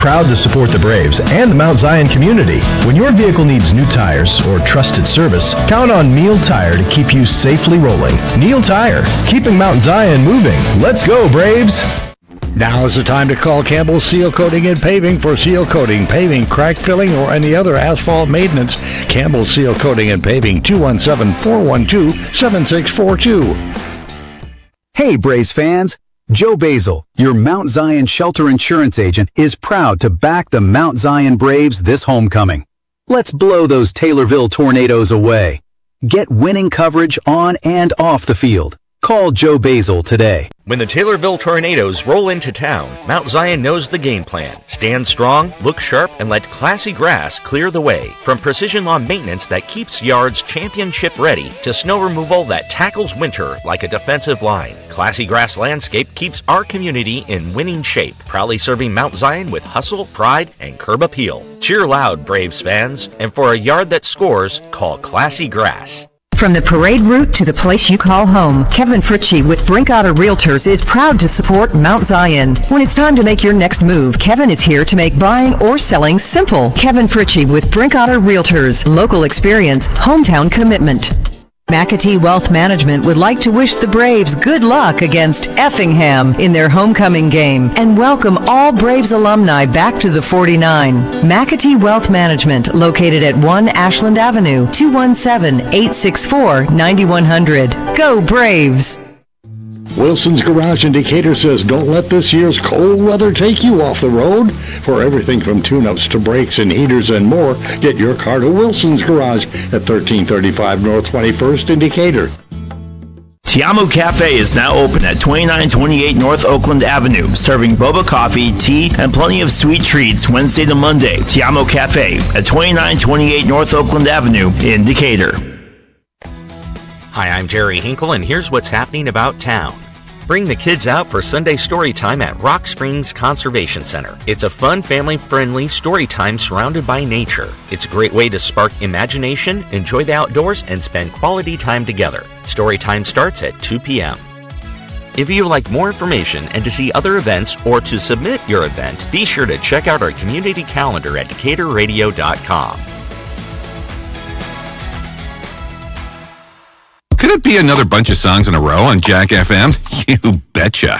Proud to support the Braves and the Mount Zion community. When your vehicle needs new tires or trusted service, count on Neil Tire to keep you safely rolling. Neil Tire, keeping Mount Zion moving. Let's go, Braves! Now is the time to call Campbell Seal Coating and Paving for seal coating, paving, crack filling, or any other asphalt maintenance. Campbell Seal Coating and Paving, 217-412-7642. Hey, Braves fans! Joe Basil, your Mount Zion Shelter Insurance agent, is proud to back the Mount Zion Braves this homecoming. Let's blow those Taylorville tornadoes away. Get winning coverage on and off the field. Call Joe Basil today. When the Taylorville tornadoes roll into town, Mount Zion knows the game plan. Stand strong, look sharp, and let Classy Grass clear the way. From precision lawn maintenance that keeps yards championship ready to snow removal that tackles winter like a defensive line, Classy Grass Landscape keeps our community in winning shape, proudly serving Mount Zion with hustle, pride, and curb appeal. Cheer loud, Braves fans, and for a yard that scores, call Classy Grass. From the parade route to the place you call home, Kevin Fritchie with Brinkotter Realtors is proud to support Mount Zion. When it's time to make your next move, Kevin is here to make buying or selling simple. Kevin Fritchie with Brinkotter Realtors. Local experience, hometown commitment. McAtee Wealth Management would like to wish the Braves good luck against Effingham in their homecoming game and welcome all Braves alumni back to the 49. McAtee Wealth Management, located at 1 Ashland Avenue, 217-864-9100. Go Braves! Wilson's Garage in Decatur says, don't let this year's cold weather take you off the road. For everything from tune-ups to brakes and heaters and more, get your car to Wilson's Garage at 1335 North 21st in Decatur. Tiamo Cafe is now open at 2928 North Oakland Avenue, serving boba coffee, tea, and plenty of sweet treats Wednesday to Monday. Tiamo Cafe at 2928 North Oakland Avenue in Decatur. Hi, I'm Jerry Hinkle, and here's what's happening about town. Bring the kids out for Sunday story time at Rock Springs Conservation Center. It's a fun, family-friendly story time surrounded by nature. It's a great way to spark imagination, enjoy the outdoors, and spend quality time together. Story time starts at 2 p.m. If you would like more information and to see other events or to submit your event, be sure to check out our community calendar at DecaturRadio.com. Could it be another bunch of songs in a row on Jack FM? You betcha.